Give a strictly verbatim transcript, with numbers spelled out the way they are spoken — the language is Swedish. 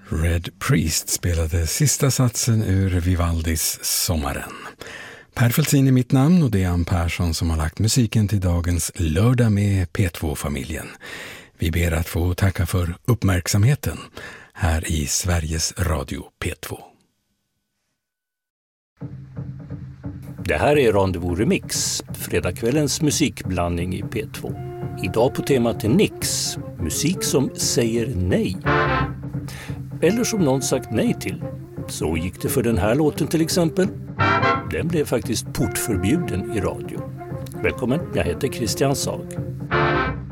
Red Priest spelade sista satsen ur Vivaldis Sommaren. Per Feltzin är mitt namn och det är Ann Persson som har lagt musiken till dagens Lördag med P två-familjen. Vi ber att få tacka för uppmärksamheten här i Sveriges Radio P två. Det här är Rendezvous Remix, fredagskvällens musikblandning i P två. Idag på temat Nix, musik som säger nej. Eller som någon sagt nej till. Så gick det för den här låten till exempel. Den blev faktiskt portförbjuden i radio. Välkommen, jag heter Christian Sag.